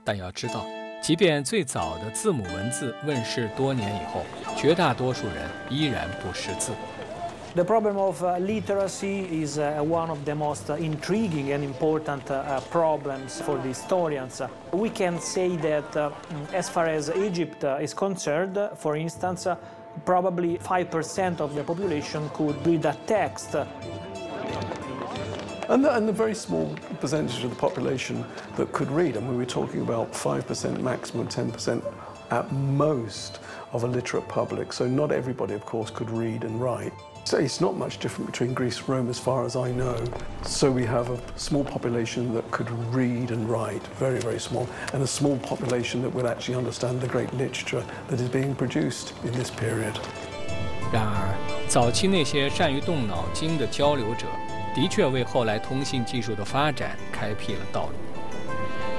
但要知道，即便最早的字母文字问世多年以后，绝大多数人依然不识字。 The problem of literacy is one of the most intriguing and important problems for the historians. We can say that as far as Egypt is concerned, for instance, probably 5% of the population could read a text. And the very small percentage of the population that could read, and we were talking about 5%, maximum 10% at most of a literate public. So not everybody, of course, could read and write. So it's not much different between Greece and Rome as far as I know. So we have a small population that could read and write, very, very small, and a small population that would actually understand the great literature that is being produced in this period. 然而，早期那些善于动脑筋的交流者，的确为后来通信技术的发展开辟了道路。